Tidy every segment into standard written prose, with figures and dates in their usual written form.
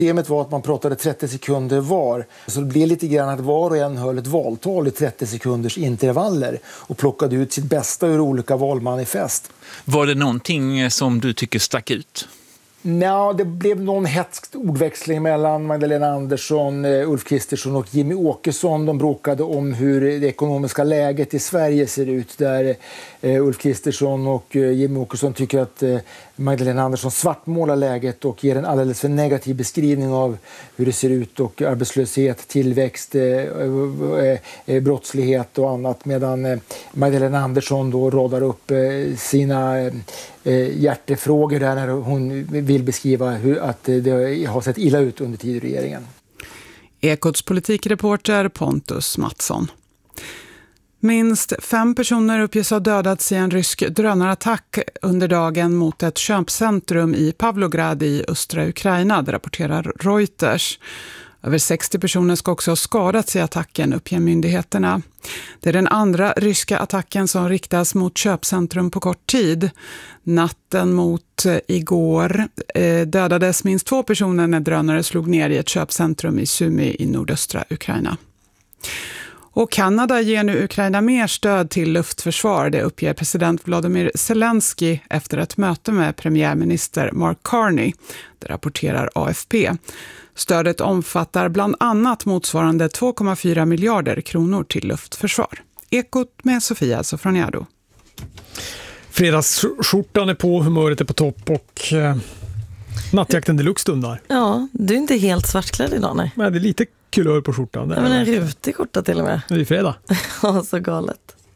Problemet var att man pratade 30 sekunder var. Så det blev lite grann att var och en höll ett valtal i 30 sekunders intervaller och plockade ut sitt bästa ur olika valmanifest. Var det någonting som du tycker stack ut? Ja, det blev någon hätsk ordväxling mellan Magdalena Andersson, Ulf Kristersson och Jimmy Åkesson. De bråkade om hur det ekonomiska läget i Sverige ser ut, där Ulf Kristersson och Jimmy Åkesson tycker att Magdalena Andersson svartmålar läget och ger en alldeles för negativ beskrivning av hur det ser ut, och arbetslöshet, tillväxt, brottslighet och annat, medan Magdalena Andersson då radar upp sina hjärtefrågor där när hon vill beskriva att det har sett illa ut under tid i regeringen. Ekots politikreporter Pontus Mattsson. Minst 5 personer uppges ha dödats i en rysk drönarattack under dagen mot ett köpcentrum i Pavlograd i östra Ukraina, det rapporterar Reuters. Över 60 personer ska också ha skadats i attacken, uppger myndigheterna. Det är den andra ryska attacken som riktas mot köpcentrum på kort tid. Natten mot igår dödades minst 2 personer när drönare slog ner i ett köpcentrum i Sumy i nordöstra Ukraina. Och Kanada ger nu Ukraina mer stöd till luftförsvar, det uppger president Volodymyr Zelensky efter ett möte med premiärminister Mark Carney, det rapporterar AFP. Stödet omfattar bland annat motsvarande 2,4 miljarder kronor till luftförsvar. Ekot med Sofia Sofroniado. Fredagsskjortan är på, humöret är på topp och nattjakten deluxe stundar. Ja, du är inte helt svartklädd idag, nej. Men det är lite kulör på skjortan. Ja, men en rutig skjorta till och med. Det är fredag. Ja, så galet.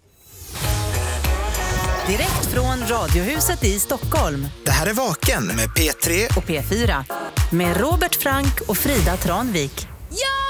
Direkt från Radiohuset i Stockholm. Det här är Vaken med P3 och P4. Med Robert Frank och Frida Tranvik. Ja!